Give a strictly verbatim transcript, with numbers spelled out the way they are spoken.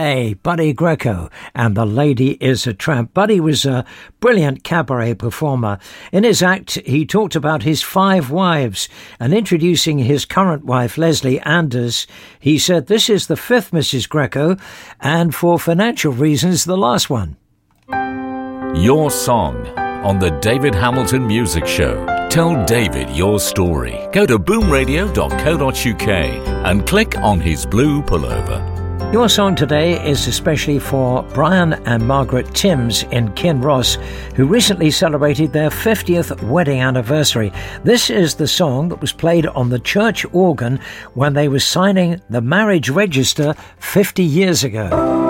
Hey, Buddy Greco and The Lady is a Tramp. Buddy was a brilliant cabaret performer. In his act, he talked about his five wives, and introducing his current wife, Leslie Anders, he said, "This is the fifth Missus Greco, and for financial reasons, the last one." Your song on the David Hamilton Music Show. Tell David your story. Go to boom radio dot co dot uk and click on his blue pullover. Your song today is especially for Brian and Margaret Timms in Kinross, who recently celebrated their fiftieth wedding anniversary. This is the song that was played on the church organ when they were signing the marriage register fifty years ago.